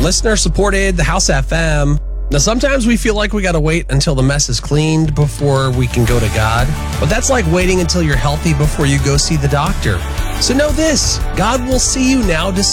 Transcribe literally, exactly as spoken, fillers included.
listener supported, the House F M. Now, sometimes we feel like we got to wait until the mess is cleaned before we can go to God. But that's like waiting until you're healthy before you go see the doctor. So know this, God will see you now despite